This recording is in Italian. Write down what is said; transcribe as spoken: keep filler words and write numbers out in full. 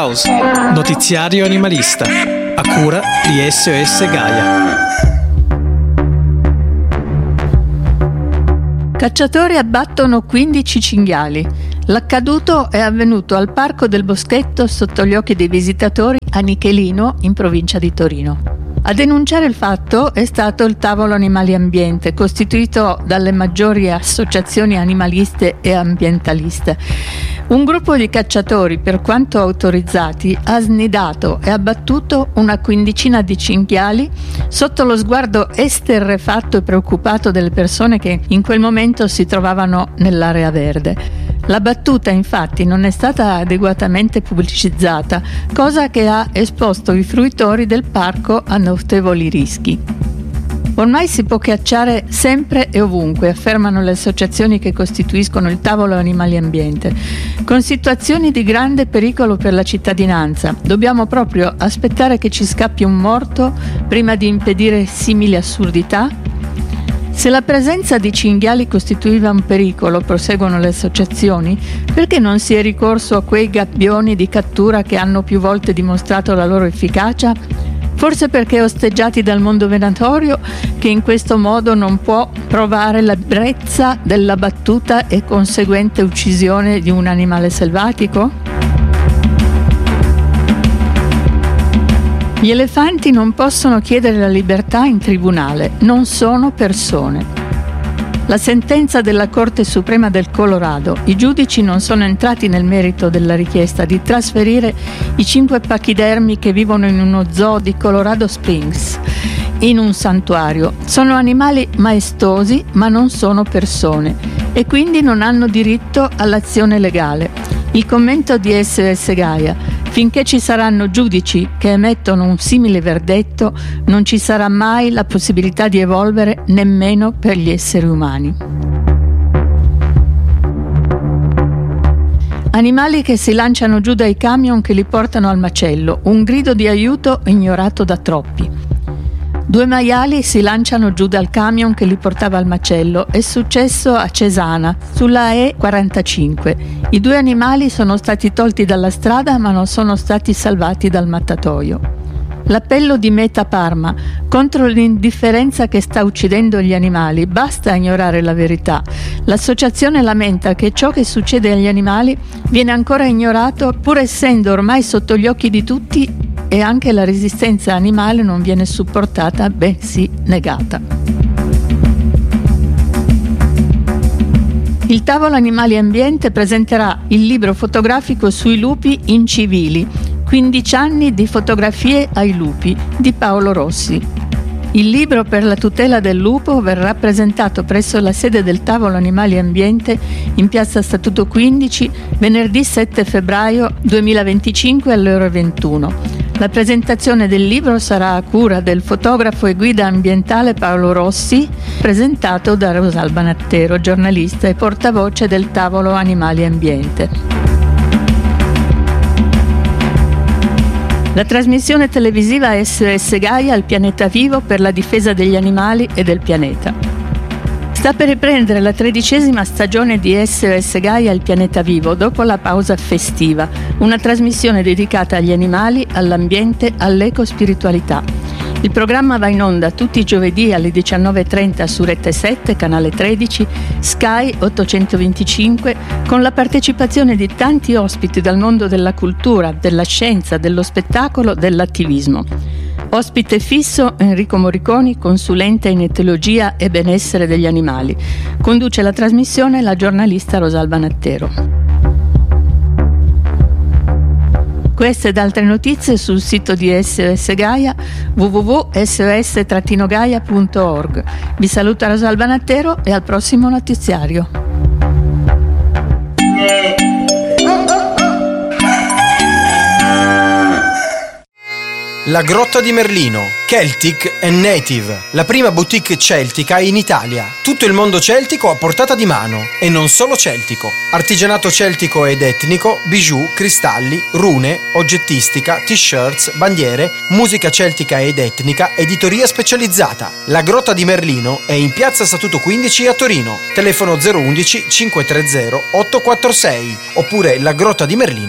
Animals, notiziario animalista, a cura di S O S Gaia. Cacciatori abbattono quindici cinghiali. L'accaduto è avvenuto al Parco del Boschetto sotto gli occhi dei visitatori a Nichelino, in provincia di Torino. A denunciare il fatto è stato il Tavolo Animali Ambiente, costituito dalle maggiori associazioni animaliste e ambientaliste. Un gruppo di cacciatori, per quanto autorizzati, ha snidato e abbattuto una quindicina di cinghiali sotto lo sguardo esterrefatto e preoccupato delle persone che in quel momento si trovavano nell'area verde. La battuta infatti non è stata adeguatamente pubblicizzata, cosa che ha esposto i fruitori del parco a notevoli rischi. Ormai si può cacciare sempre e ovunque, affermano le associazioni che costituiscono il Tavolo Animali Ambiente, con situazioni di grande pericolo per la cittadinanza. Dobbiamo proprio aspettare che ci scappi un morto prima di impedire simili assurdità? Se la presenza di cinghiali costituiva un pericolo, proseguono le associazioni, perché non si è ricorso a quei gabbioni di cattura che hanno più volte dimostrato la loro efficacia? Forse perché osteggiati dal mondo venatorio, che in questo modo non può provare la brezza della battuta e conseguente uccisione di un animale selvatico? Gli elefanti non possono chiedere la libertà in tribunale, non sono persone. La sentenza della Corte Suprema del Colorado. I giudici non sono entrati nel merito della richiesta di trasferire i cinque pachidermi che vivono in uno zoo di Colorado Springs in un santuario. Sono animali maestosi, ma non sono persone e quindi non hanno diritto all'azione legale. Il commento di S O S Gaia: finché ci saranno giudici che emettono un simile verdetto, non ci sarà mai la possibilità di evolvere nemmeno per gli esseri umani. Animali che si lanciano giù dai camion che li portano al macello, un grido di aiuto ignorato da troppi. Due maiali si lanciano giù dal camion che li portava al macello. È successo a Cesana, sulla E quarantacinque. I due animali sono stati tolti dalla strada ma non sono stati salvati dal mattatoio. L'appello di Meta Parma contro l'indifferenza che sta uccidendo gli animali. Basta ignorare la verità. L'associazione lamenta che ciò che succede agli animali viene ancora ignorato, pur essendo ormai sotto gli occhi di tutti, e anche la resistenza animale non viene supportata, bensì negata. Il Tavolo Animali Ambiente presenterà il libro fotografico sui lupi incivili, quindici anni di fotografie ai lupi, di Paolo Rossi. Il libro per la tutela del lupo verrà presentato presso la sede del Tavolo Animali Ambiente in piazza Statuto quindici venerdì sette febbraio duemilaventicinque alle ore ventuno. La presentazione del libro sarà a cura del fotografo e guida ambientale Paolo Rossi, presentato da Rosalba Nattero, giornalista e portavoce del Tavolo Animali Ambiente. La trasmissione televisiva S O S Gaia al pianeta vivo per la difesa degli animali e del pianeta. Sta per riprendere la tredicesima stagione di S O S Gaia al pianeta vivo dopo la pausa festiva, una trasmissione dedicata agli animali, all'ambiente, all'ecospiritualità. Il programma va in onda tutti i giovedì alle diciannove e trenta su Rete sette, canale tredici, Sky ottocentoventicinque, con la partecipazione di tanti ospiti dal mondo della cultura, della scienza, dello spettacolo, dell'attivismo. Ospite fisso Enrico Morriconi, consulente in etologia e benessere degli animali. Conduce la trasmissione la giornalista Rosalba Nattero. Queste ed altre notizie sul sito di S O S Gaia w w w punto s o s gaia punto org. Vi saluta Rosalba Nattero e al prossimo notiziario. La Grotta di Merlino, Celtic and Native, la prima boutique celtica in Italia. Tutto il mondo celtico a portata di mano, e non solo celtico. Artigianato celtico ed etnico, bijou, cristalli, rune, oggettistica, t-shirts, bandiere, musica celtica ed etnica, editoria specializzata. La Grotta di Merlino è in piazza Statuto quindici a Torino. Telefono zero uno uno cinque tre zero otto quattro sei oppure lagrottadimerlino